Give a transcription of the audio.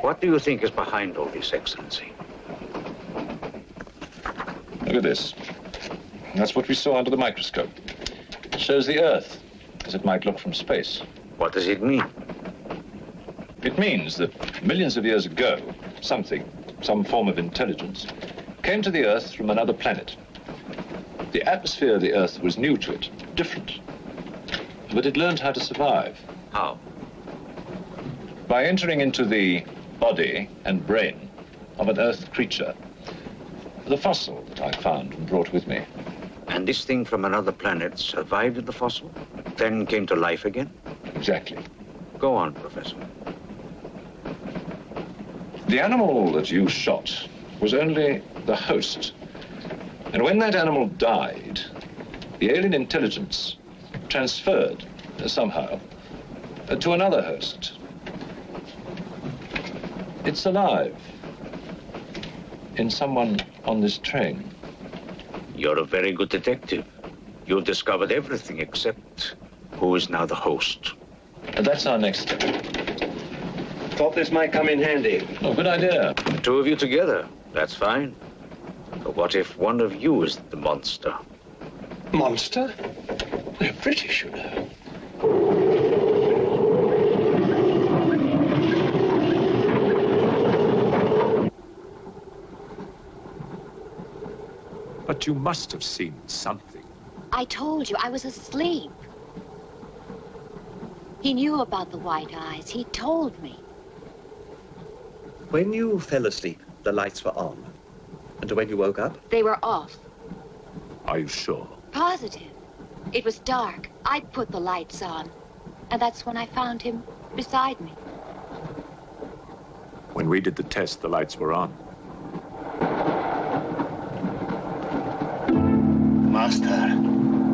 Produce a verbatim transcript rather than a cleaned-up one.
What do you think is behind all this, Excellency? Look at this. That's what we saw under the microscope. It shows the Earth as it might look from space. What does it mean? It means that millions of years ago, something, some form of intelligence, came to the Earth from another planet. The atmosphere of the Earth was new to it, different. But it learned how to survive. How? By entering into the body and brain of an Earth creature. The fossil that I found and brought with me. And this thing from another planet survived in the fossil, then came to life again? Exactly. Go on, Professor. The animal that you shot was only the host. And when that animal died, the alien intelligence transferred uh, somehow uh, to another host. It's alive in someone on this train. You're a very good detective. You've discovered everything except who is now the host. And that's our next step. Thought this might come in handy. Oh, good idea. Two of you together, that's fine. But what if one of you is the monster? Monster? They're British, you know. But you must have seen something. I told you, I was asleep. He knew about the white eyes. He told me. When you fell asleep, the lights were on. And when you woke up? They were off. Are you sure? Positive. It was dark. I put the lights on. And that's when I found him beside me. When we did the test, the lights were on. Master.